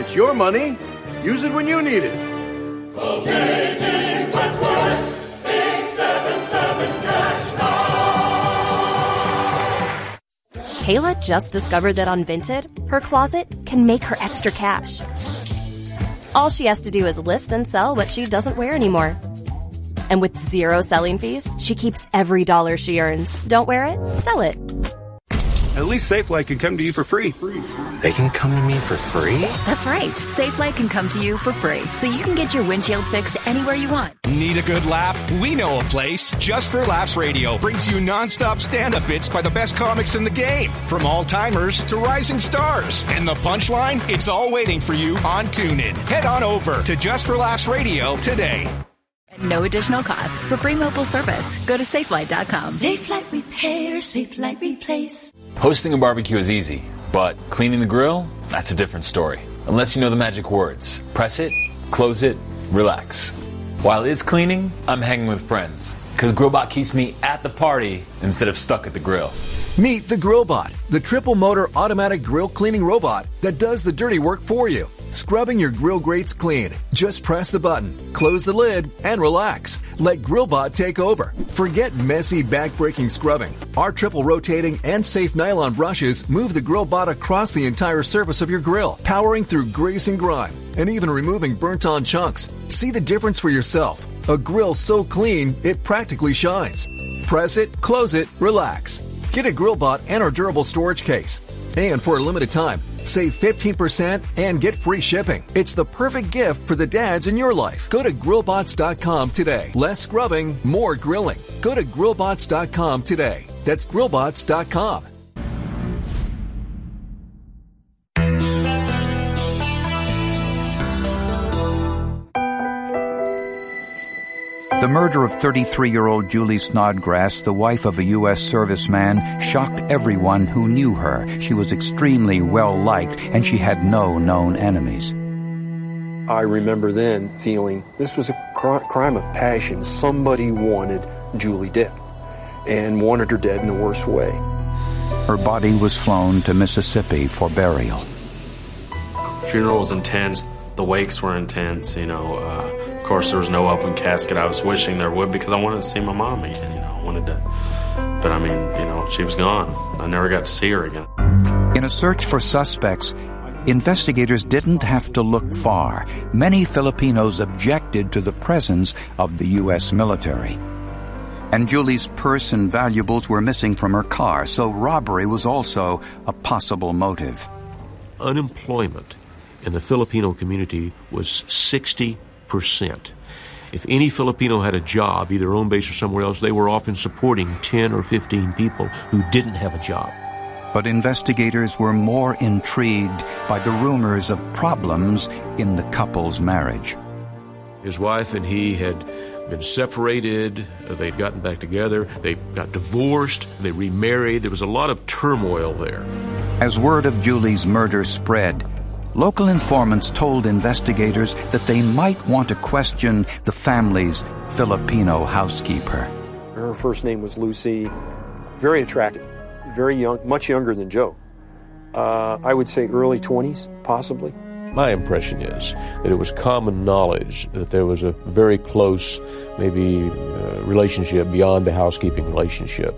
It's your money. Use it when you need it. Call J.G. Wentworth, 877-CASH-NOW. Kayla just discovered that on Vinted, her closet can make her extra cash. All she has to do is list and sell what she doesn't wear anymore. And with 0 selling fees, she keeps every dollar she earns. Don't wear it? Sell it. At least SafeLight can come to you for free. They can come to me for free? That's right. SafeLight can come to you for free, so you can get your windshield fixed anywhere you want. Need a good laugh? We know a place. Just for Laughs Radio brings you nonstop stand-up bits by the best comics in the game, from all-timers to rising stars. And the punchline? It's all waiting for you on TuneIn. Head on over to Just for Laughs Radio today. No additional costs. For free mobile service, go to safelight.com. SafeLight Repair, SafeLight Replace. Hosting a barbecue is easy, but cleaning the grill, that's a different story. Unless you know the magic words. Press it, close it, relax. While it's cleaning, I'm hanging with friends, because GrillBot keeps me at the party instead of stuck at the grill. Meet the GrillBot, the triple-motor automatic grill cleaning robot that does the dirty work for you. Scrubbing your grill grates clean. Just press the button, close the lid, and relax. Let GrillBot take over. Forget messy, back-breaking scrubbing. Our triple-rotating and safe nylon brushes move the GrillBot across the entire surface of your grill, powering through grease and grime, and even removing burnt-on chunks. See the difference for yourself. A grill so clean, it practically shines. Press it, close it, relax. Get a GrillBot and our durable storage case. And for a limited time, save 15% and get free shipping. It's the perfect gift for the dads in your life. Go to grillbots.com today. Less scrubbing, more grilling. Go to grillbots.com today. That's grillbots.com. The murder of 33-year-old Julie Snodgrass, the wife of a U.S. serviceman, shocked everyone who knew her. She was extremely well-liked, and she had no known enemies. I remember then feeling this was a crime of passion. Somebody wanted Julie dead, and wanted her dead in the worst way. Her body was flown to Mississippi for burial. The funeral was intense. The wakes were intense, Of course, there was no open casket. I was wishing there would because I wanted to see my mom again, I wanted to. But she was gone. I never got to see her again. In a search for suspects, investigators didn't have to look far. Many Filipinos objected to the presence of the U.S. military. And Julie's purse and valuables were missing from her car, so robbery was also a possible motive. Unemployment in the Filipino community was 60%. If any Filipino had a job, either home base or somewhere else, they were often supporting 10 or 15 people who didn't have a job. But investigators were more intrigued by the rumors of problems in the couple's marriage. His wife and he had been separated, they'd gotten back together, they got divorced, they remarried. There was a lot of turmoil there. As word of Julie's murder spread, local informants told investigators that they might want to question the family's Filipino housekeeper. Her first name was Lucy. Very attractive, very young, much younger than Joe. I would say early 20s, possibly. My impression is that it was common knowledge that there was a very close, relationship beyond the housekeeping relationship.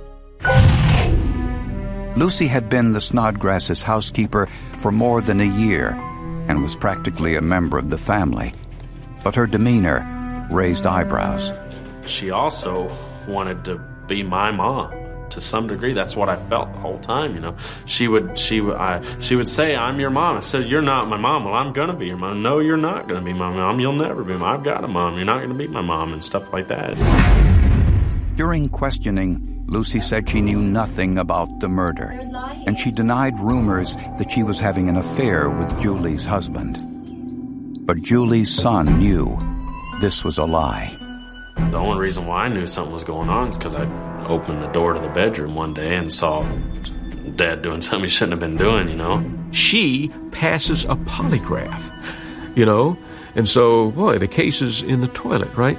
Lucy had been the Snodgrasses' housekeeper for more than a year and was practically a member of the family. But her demeanor raised eyebrows. She also wanted to be my mom to some degree. That's what I felt the whole time, She would say, "I'm your mom." I said, "You're not my mom." "Well, I'm going to be your mom." "No, you're not going to be my mom. You'll never be my mom. I've got a mom. You're not going to be my mom," and stuff like that. During questioning, Lucy said she knew nothing about the murder, and she denied rumors that she was having an affair with Julie's husband. But Julie's son knew this was a lie. The only reason why I knew something was going on is because I opened the door to the bedroom one day and saw Dad doing something he shouldn't have been doing, She passes a polygraph, And so, the case is in the toilet, right?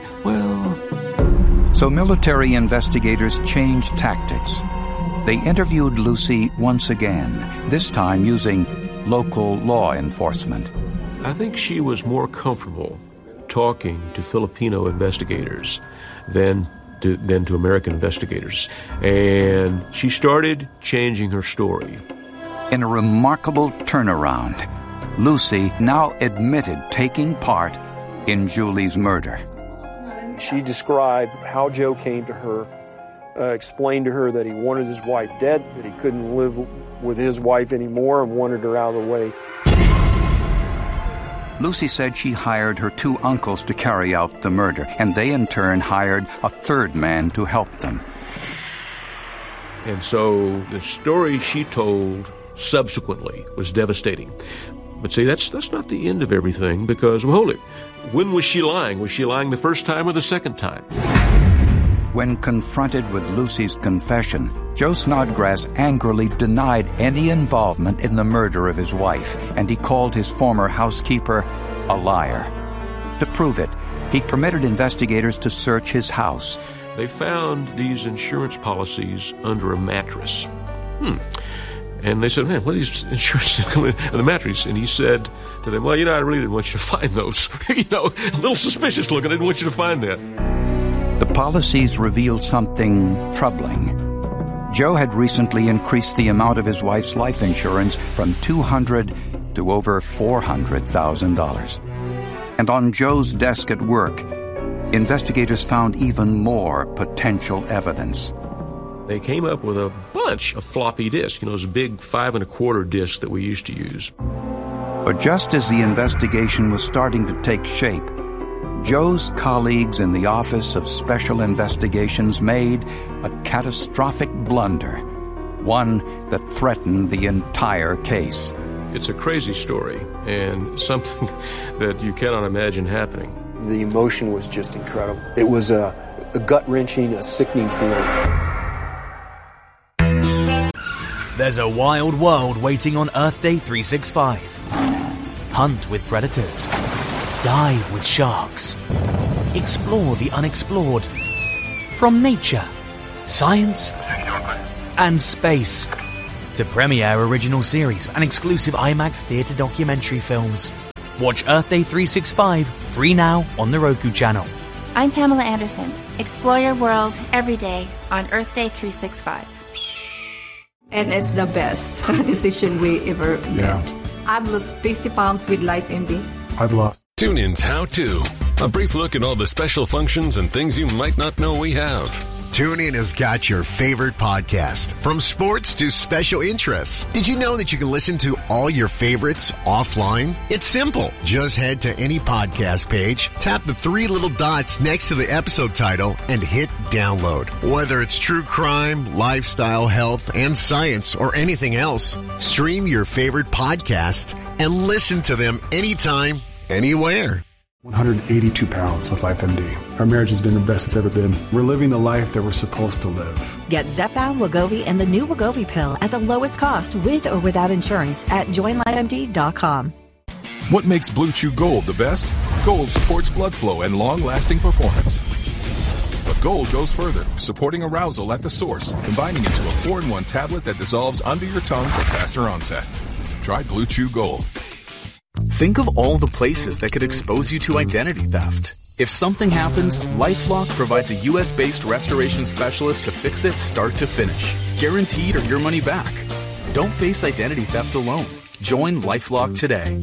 So military investigators changed tactics. They interviewed Lucy once again, this time using local law enforcement. I think she was more comfortable talking to Filipino investigators than to American investigators. And she started changing her story. In a remarkable turnaround, Lucy now admitted taking part in Julie's murder. She described how Joe came to her, explained to her that he wanted his wife dead, that he couldn't live with his wife anymore and wanted her out of the way. Lucy said she hired her two uncles to carry out the murder, and they in turn hired a third man to help them. And so the story she told subsequently was devastating. But see, that's not the end of everything, because, well, hold it. When was she lying? Was she lying the first time or the second time? When confronted with Lucy's confession, Joe Snodgrass angrily denied any involvement in the murder of his wife, and he called his former housekeeper a liar. To prove it, he permitted investigators to search his house. They found these insurance policies under a mattress. And they said, man, what are these insurance in the mattress? And he said to them, well, I really didn't want you to find those. A little suspicious looking. I didn't want you to find that. The policies revealed something troubling. Joe had recently increased the amount of his wife's life insurance from $200,000 to over $400,000. And on Joe's desk at work, investigators found even more potential evidence. They came up with a bunch of floppy disks, those big 5 1/4 disks that we used to use. But just as the investigation was starting to take shape, Joe's colleagues in the Office of Special Investigations made a catastrophic blunder, one that threatened the entire case. It's a crazy story, and something that you cannot imagine happening. The emotion was just incredible. It was a gut-wrenching, a sickening feeling. There's a wild world waiting on Earth Day 365. Hunt with predators. Dive with sharks. Explore the unexplored. From nature, science, and space. To premiere original series and exclusive IMAX theater documentary films. Watch Earth Day 365 free now on the Roku channel. I'm Pamela Anderson. Explore your world every day on Earth Day 365. And it's the best decision we ever made. I've lost 50 pounds with LifeMD. I've lost. TuneIn's How To. A brief look at all the special functions and things you might not know we have. TuneIn has got your favorite podcast, from sports to special interests. Did you know that you can listen to all your favorites offline? It's simple. Just head to any podcast page, tap the 3 little dots next to the episode title, and hit download. Whether it's true crime, lifestyle, health, and science, or anything else, stream your favorite podcasts and listen to them anytime, anywhere. 182 pounds with LifeMD. Our marriage has been the best it's ever been. We're living the life that we're supposed to live. Get Zepbound, Wegovy, and the new Wegovy pill at the lowest cost with or without insurance at joinlifemd.com. What makes Blue Chew Gold the best? Gold supports blood flow and long-lasting performance. But Gold goes further, supporting arousal at the source, combining into a 4-in-1 tablet that dissolves under your tongue for faster onset. Try Blue Chew Gold. Think of all the places that could expose you to identity theft. If something happens, LifeLock provides a U.S.-based restoration specialist to fix it start to finish, guaranteed or your money back. Don't face identity theft alone. Join LifeLock today.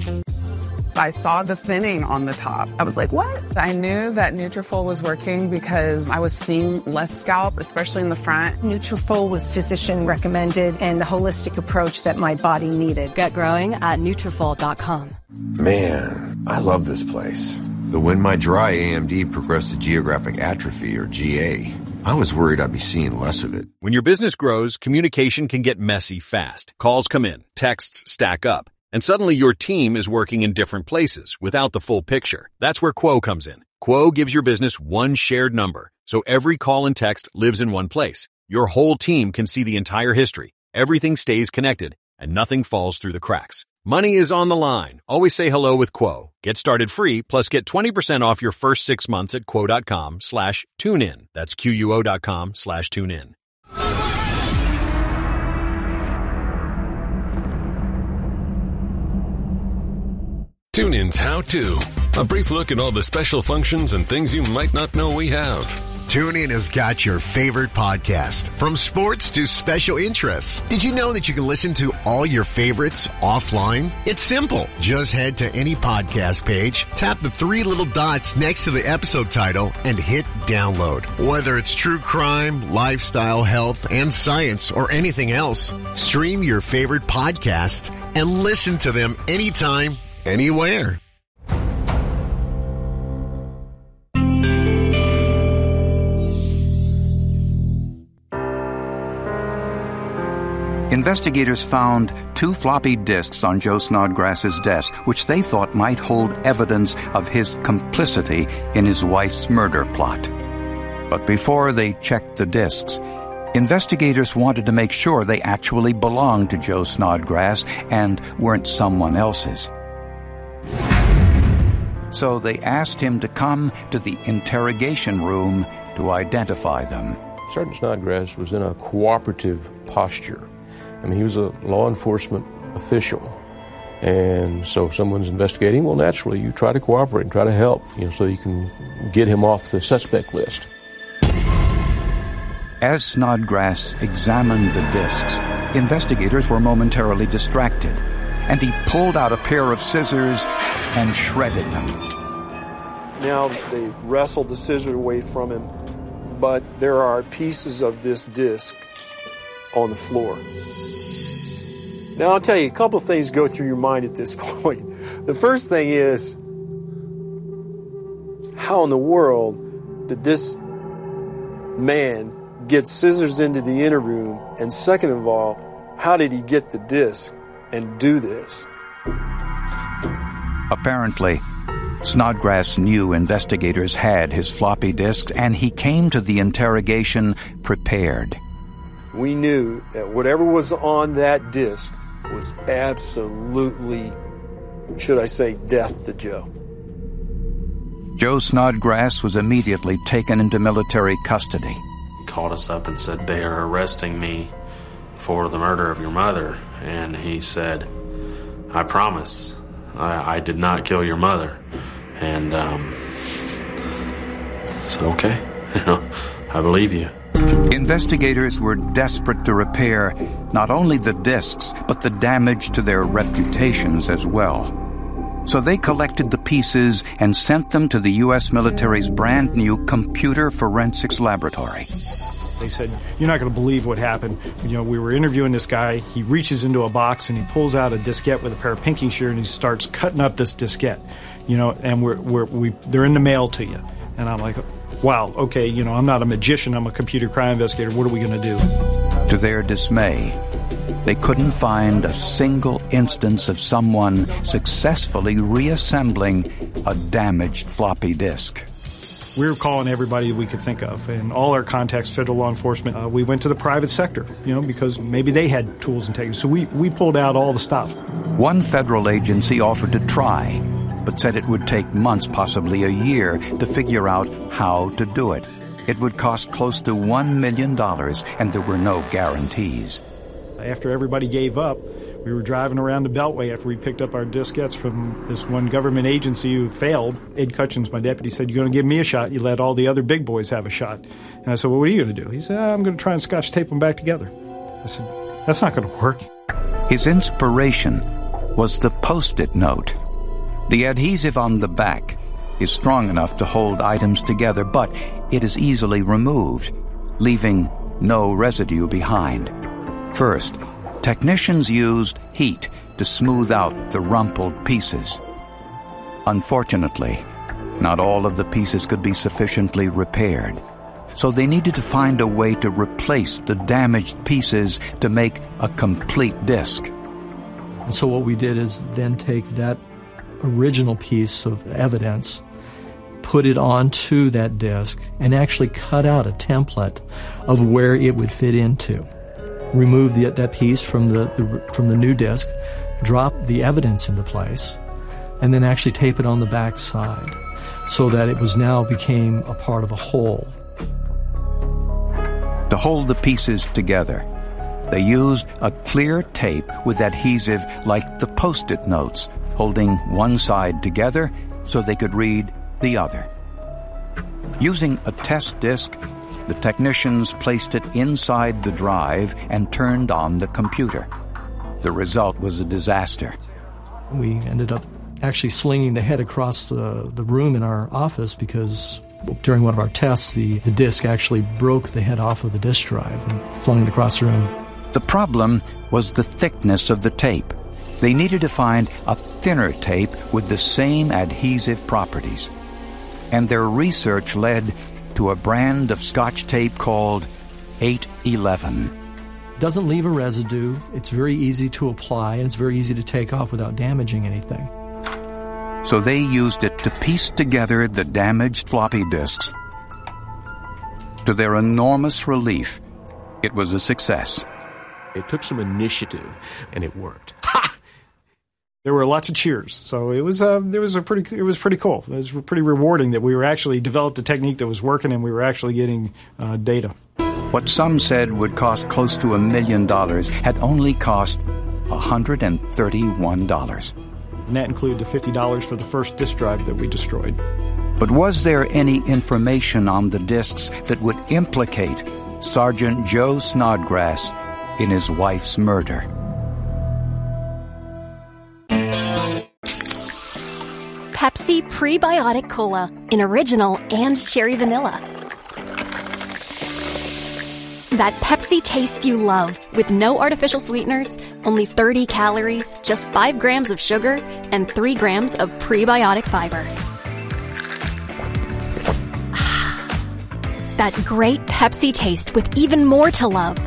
I saw the thinning on the top. I was like, what? I knew that Nutrafol was working because I was seeing less scalp, especially in the front. Nutrafol was physician recommended and the holistic approach that my body needed. Get growing at Nutrafol.com. Man, I love this place. But when my dry AMD progressed to geographic atrophy, or GA, I was worried I'd be seeing less of it. When your business grows, communication can get messy fast. Calls come in, texts stack up, and suddenly your team is working in different places without the full picture. That's where Quo comes in. Quo gives your business one shared number, so every call and text lives in one place. Your whole team can see the entire history. Everything stays connected, and nothing falls through the cracks. Money is on the line. Always say hello with Quo. Get started free, plus get 20% off your first 6 months at quo.com/tunein. That's QUO.com/tunein. TuneIn's How To. A brief look at all the special functions and things you might not know we have. TuneIn has got your favorite podcast, from sports to special interests. Did you know that you can listen to all your favorites offline? It's simple. Just head to any podcast page, tap the 3 little dots next to the episode title, and hit download. Whether it's true crime, lifestyle, health, and science, or anything else, stream your favorite podcasts and listen to them anytime, anywhere. Investigators found 2 floppy disks on Joe Snodgrass's desk, which they thought might hold evidence of his complicity in his wife's murder plot. But before they checked the disks, investigators wanted to make sure they actually belonged to Joe Snodgrass and weren't someone else's. So they asked him to come to the interrogation room to identify them. Sergeant Snodgrass was in a cooperative posture. I mean, he was a law enforcement official. And so if someone's investigating, well, naturally, you try to cooperate and try to help, so you can get him off the suspect list. As Snodgrass examined the disks, investigators were momentarily distracted, and he pulled out a pair of scissors and shredded them. Now they wrestled the scissors away from him, but there are pieces of this disc on the floor. Now, I'll tell you, a couple of things go through your mind at this point. The first thing is, how in the world did this man get scissors into the inner room? And second of all, how did he get the disc and do this? Apparently, Snodgrass knew investigators had his floppy disks, and he came to the interrogation prepared. We knew that whatever was on that disc was absolutely, should I say, death to Joe. Joe Snodgrass was immediately taken into military custody. He called us up and said, "They are arresting me for the murder of your mother." And he said, "I promise, I did not kill your mother." And I said, "Okay, I believe you." Investigators were desperate to repair not only the discs, but the damage to their reputations as well. So they collected the pieces and sent them to the U.S. military's brand new computer forensics laboratory. They said, "You're not going to believe what happened. We were interviewing this guy. He reaches into a box and he pulls out a diskette with a pair of pinking shears and he starts cutting up this diskette. And they're in the mail to you." And I'm like, wow, okay, I'm not a magician. I'm a computer crime investigator. What are we going to do? To their dismay, they couldn't find a single instance of someone successfully reassembling a damaged floppy disk. We were calling everybody we could think of, and all our contacts, federal law enforcement. We went to the private sector, because maybe they had tools and techniques. So we pulled out all the stuff. One federal agency offered to try, but said it would take months, possibly a year, to figure out how to do it. It would cost close to $1 million, and there were no guarantees. After everybody gave up, we were driving around the Beltway after we picked up our diskettes from this one government agency who failed. Ed Cutchins, my deputy, said, "You're going to give me a shot. You let all the other big boys have a shot." And I said, "Well, what are you going to do?" He said, "I'm going to try and scotch tape them back together." I said, "That's not going to work." His inspiration was the Post-it note. The adhesive on the back is strong enough to hold items together, but it is easily removed, leaving no residue behind. First, technicians used heat to smooth out the rumpled pieces. Unfortunately, not all of the pieces could be sufficiently repaired, so they needed to find a way to replace the damaged pieces to make a complete disc. And so what we did is then take that original piece of evidence, put it onto that disc, and actually cut out a template of where it would fit into. Remove that piece from the new disc, drop the evidence into place, and then actually tape it on the back side so that it became a part of a whole. To hold the pieces together, they used a clear tape with adhesive like the Post-it notes, holding one side together so they could read the other. Using a test disc, the technicians placed it inside the drive and turned on the computer. The result was a disaster. We ended up actually slinging the head across the room in our office because during one of our tests, the disc actually broke the head off of the disk drive and flung it across the room. The problem was the thickness of the tape. They needed to find a thinner tape with the same adhesive properties. And their research led to a brand of Scotch tape called 811. It doesn't leave a residue. It's very easy to apply, and it's very easy to take off without damaging anything. So they used it to piece together the damaged floppy disks. To their enormous relief, it was a success. It took some initiative, and it worked. There were lots of cheers, so it was pretty cool. It was pretty rewarding that we were actually developed a technique that was working, and we were actually getting data. What some said would cost close to $1 million had only cost $131. And that included the $50 for the first disk drive that we destroyed. But was there any information on the disks that would implicate Sergeant Joe Snodgrass in his wife's murder? Pepsi Prebiotic Cola in original and cherry vanilla. That Pepsi taste you love, with no artificial sweeteners, only 30 calories, just 5 grams of sugar, and 3 grams of prebiotic fiber. That great Pepsi taste with even more to love.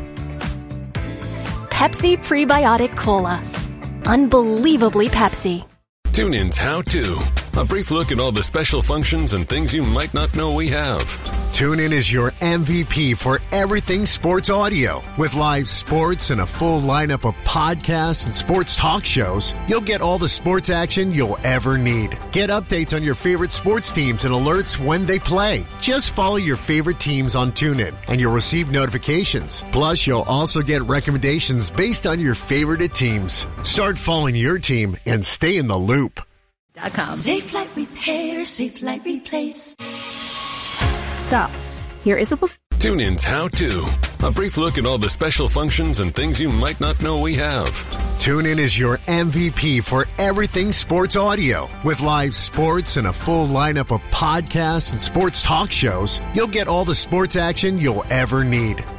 Pepsi Prebiotic Cola. Unbelievably Pepsi. TuneIn's How To. A brief look at all the special functions and things you might not know we have. TuneIn is your MVP for everything sports audio. With live sports and a full lineup of podcasts and sports talk shows, you'll get all the sports action you'll ever need. Get updates on your favorite sports teams and alerts when they play. Just follow your favorite teams on TuneIn, and you'll receive notifications. Plus, you'll also get recommendations based on your favorite teams. Start following your team and stay in the loop. Safe Light Repair, Safe Light Replace. So, here is a... TuneIn's How To. A brief look at all the special functions and things you might not know we have. TuneIn is your MVP for everything sports audio. With live sports and a full lineup of podcasts and sports talk shows, you'll get all the sports action you'll ever need.